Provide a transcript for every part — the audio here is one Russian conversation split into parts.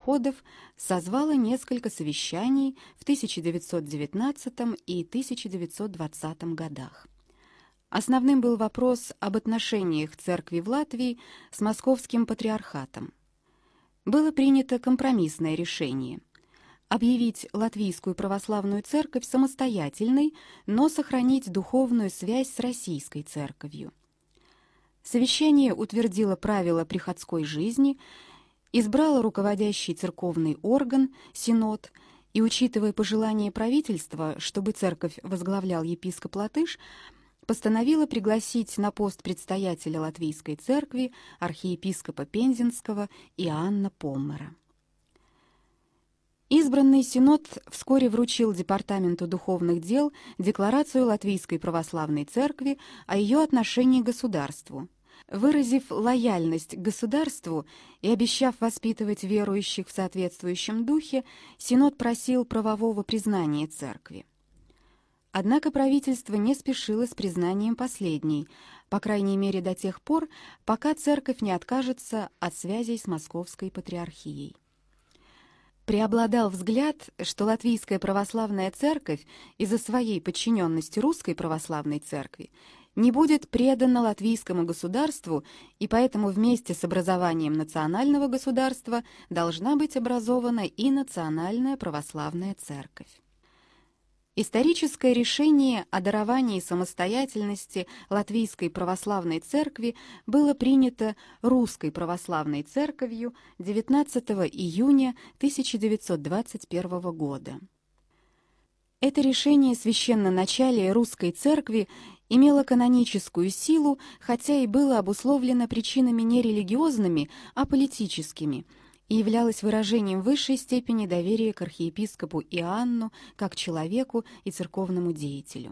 приходов созвало несколько совещаний в 1919 и 1920 годах. Основным был вопрос об отношениях церкви в Латвии с Московским патриархатом. Было принято компромиссное решение – объявить Латвийскую православную церковь самостоятельной, но сохранить духовную связь с Российской церковью. Совещание утвердило правила приходской жизни, избрало руководящий церковный орган, синод, и, учитывая пожелание правительства, чтобы церковь возглавлял епископ Латыш, постановила пригласить на пост предстоятеля Латвийской церкви архиепископа Пензенского Иоанна Поммера. Избранный синод вскоре вручил Департаменту духовных дел декларацию Латвийской православной церкви о ее отношении к государству. Выразив лояльность к государству и обещав воспитывать верующих в соответствующем духе, синод просил правового признания церкви. Однако правительство не спешило с признанием последней, по крайней мере до тех пор, пока церковь не откажется от связей с Московской патриархией. Преобладал взгляд, что Латвийская православная церковь из-за своей подчиненности Русской православной церкви не будет предана латвийскому государству, и поэтому вместе с образованием национального государства должна быть образована и национальная православная церковь. Историческое решение о даровании самостоятельности Латвийской православной церкви было принято Русской православной церковью 19 июня 1921 года. Это решение священноначалия Русской церкви имело каноническую силу, хотя и было обусловлено причинами не религиозными, а политическими, и являлось выражением высшей степени доверия к архиепископу Иоанну как человеку и церковному деятелю.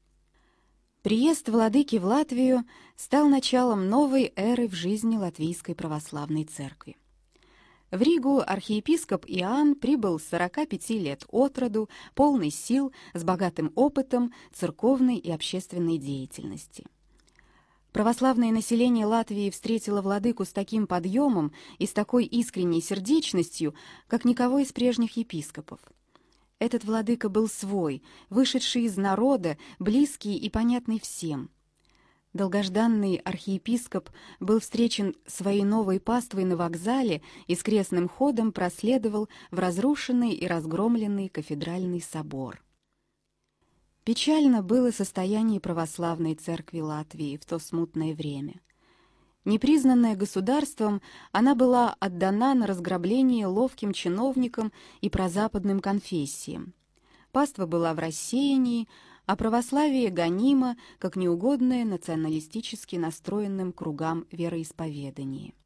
Приезд владыки в Латвию стал началом новой эры в жизни Латвийской православной церкви. В Ригу архиепископ Иоанн прибыл с 45 лет от роду, полный сил, с богатым опытом церковной и общественной деятельности. Православное население Латвии встретило владыку с таким подъемом и с такой искренней сердечностью, как никого из прежних епископов. Этот владыка был свой, вышедший из народа, близкий и понятный всем. Долгожданный архиепископ был встречен своей новой паствой на вокзале и с крестным ходом проследовал в разрушенный и разгромленный кафедральный собор. Печально было состояние православной церкви Латвии в то смутное время. Непризнанная государством, она была отдана на разграбление ловким чиновникам и прозападным конфессиям. Паства была в рассеянии, а православие гонимо, как неугодное националистически настроенным кругам вероисповедания.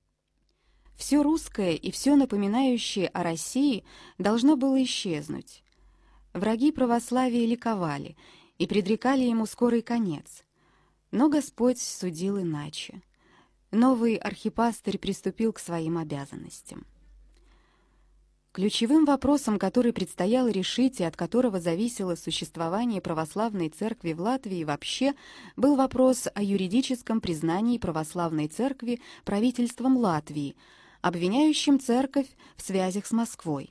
Все русское и все напоминающее о России должно было исчезнуть. Враги православия ликовали и предрекали ему скорый конец. Но Господь судил иначе. Новый архипастырь приступил к своим обязанностям. Ключевым вопросом, который предстояло решить и от которого зависело существование православной церкви в Латвии вообще, был вопрос о юридическом признании православной церкви правительством Латвии, обвиняющим церковь в связях с Москвой.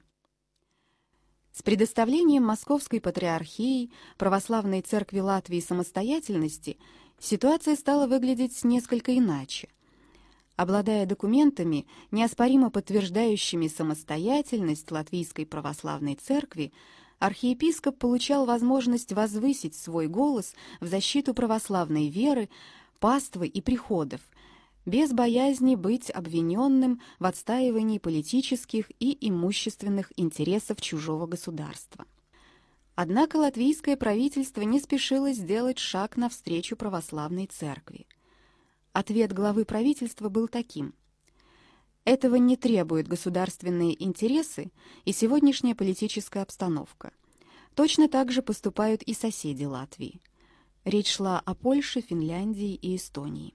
С предоставлением Московской патриархии православной церкви Латвии самостоятельности ситуация стала выглядеть несколько иначе. Обладая документами, неоспоримо подтверждающими самостоятельность Латвийской православной церкви, архиепископ получал возможность возвысить свой голос в защиту православной веры, паствы и приходов, без боязни быть обвиненным в отстаивании политических и имущественных интересов чужого государства. Однако латвийское правительство не спешило сделать шаг навстречу православной церкви. Ответ главы правительства был таким: этого не требуют государственные интересы и сегодняшняя политическая обстановка. Точно так же поступают и соседи Латвии. Речь шла о Польше, Финляндии и Эстонии.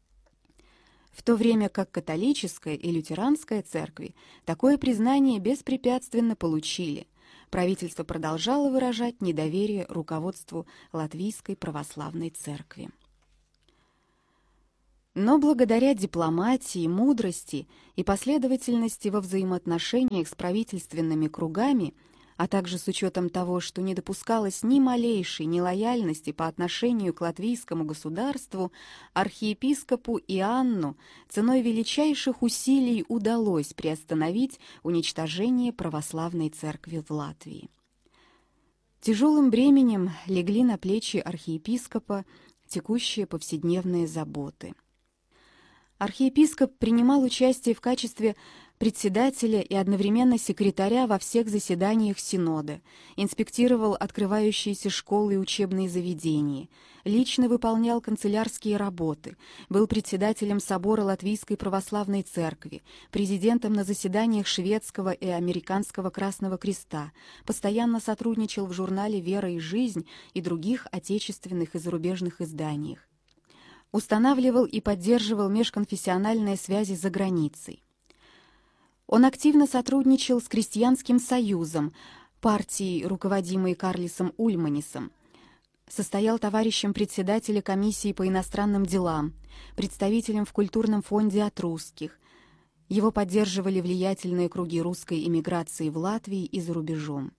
В то время как католическая и лютеранская церкви такое признание беспрепятственно получили, правительство продолжало выражать недоверие руководству Латвийской православной церкви. Но благодаря дипломатии, мудрости и последовательности во взаимоотношениях с правительственными кругами, а также с учетом того, что не допускалось ни малейшей нелояльности по отношению к латвийскому государству, архиепископу Иоанну ценой величайших усилий удалось приостановить уничтожение православной церкви в Латвии. Тяжелым бременем легли на плечи архиепископа текущие повседневные заботы. Архиепископ принимал участие в качестве председателя и одновременно секретаря во всех заседаниях Синода, инспектировал открывающиеся школы и учебные заведения, лично выполнял канцелярские работы, был председателем собора Латвийской православной церкви, президентом на заседаниях Шведского и Американского Красного Креста, постоянно сотрудничал в журнале «Вера и жизнь» и других отечественных и зарубежных изданиях. Устанавливал и поддерживал межконфессиональные связи за границей. Он активно сотрудничал с Крестьянским союзом, партией, руководимой Карлисом Ульманисом, состоял товарищем председателя комиссии по иностранным делам, представителем в культурном фонде от русских. Его поддерживали влиятельные круги русской эмиграции в Латвии и за рубежом.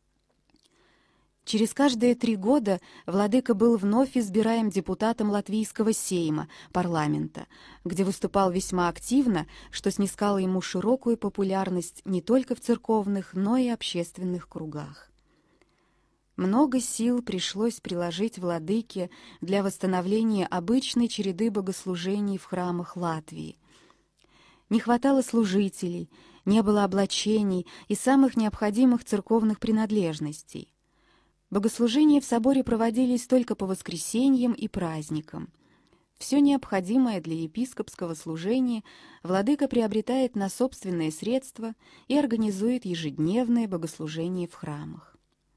Через каждые 3 года владыка был вновь избираем депутатом Латвийского сейма, парламента, где выступал весьма активно, что снискало ему широкую популярность не только в церковных, но и общественных кругах. Много сил пришлось приложить владыке для восстановления обычной череды богослужений в храмах Латвии. Не хватало служителей, не было облачений и самых необходимых церковных принадлежностей. Богослужения в соборе проводились только по воскресеньям и праздникам. Все необходимое для епископского служения владыка приобретает на собственные средства и организует ежедневные богослужения в храмах.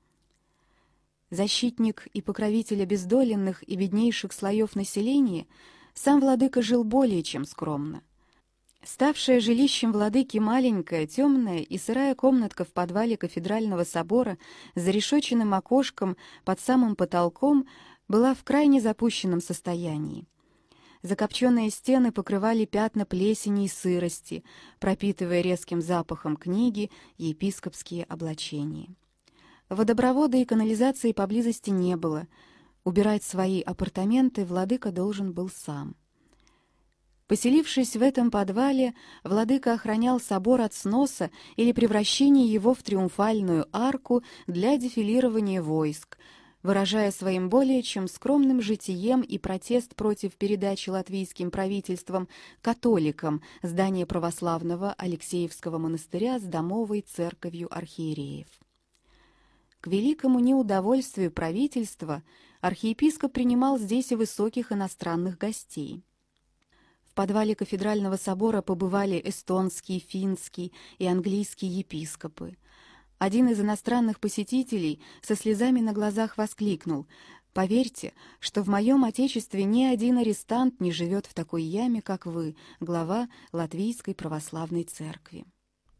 Защитник и покровитель обездоленных и беднейших слоев населения, сам владыка жил более чем скромно. Ставшая жилищем владыки маленькая, темная и сырая комнатка в подвале кафедрального собора с зарешоченным окошком под самым потолком была в крайне запущенном состоянии. Закопченные стены покрывали пятна плесени и сырости, пропитывая резким запахом книги и епископские облачения. Водопровода и канализации поблизости не было. Убирать свои апартаменты владыка должен был сам. Поселившись в этом подвале, владыка охранял собор от сноса или превращения его в триумфальную арку для дефилирования войск, выражая своим более чем скромным житием и протест против передачи латвийским правительством католикам здания православного Алексеевского монастыря с домовой церковью архиереев. К великому неудовольствию правительства архиепископ принимал здесь и высоких иностранных гостей. В подвале кафедрального собора побывали эстонский, финский и английский епископы. Один из иностранных посетителей со слезами на глазах воскликнул: «Поверьте, что в моем отечестве ни один арестант не живет в такой яме, как вы, глава Латвийской православной церкви».